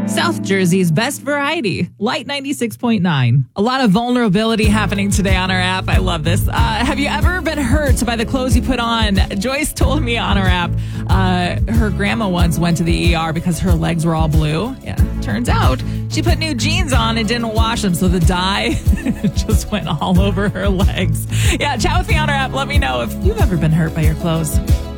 South Jersey's best variety, Light 96.9. A lot of vulnerability happening today on our app. I love this. Have you ever been hurt by the clothes you put on? Joyce told me on our app her grandma once went to the ER because her legs were all blue. Yeah, turns out she put new jeans on and didn't wash them, so the dye just went all over her legs. Yeah, chat with me on our app. Let me know if you've ever been hurt by your clothes.